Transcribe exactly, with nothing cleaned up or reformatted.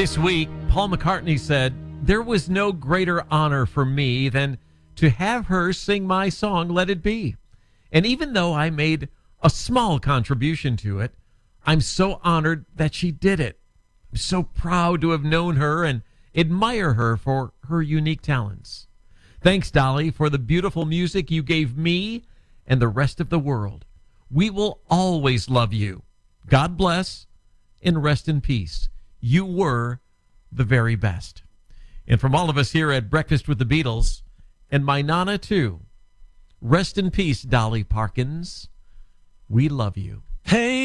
This week, Paul McCartney said, "There was no greater honor for me than to have her sing my song, Let It Be. And even though I made a small contribution to it, I'm so honored that she did it. I'm so proud to have known her and admire her for her unique talents. Thanks, Dolly, for the beautiful music you gave me and the rest of the world. We will always love you. God bless and rest in peace. You were the very best." And from all of us here at Breakfast with the Beatles, and my Nana too, rest in peace, Dolly Parkins. We love you. Hey.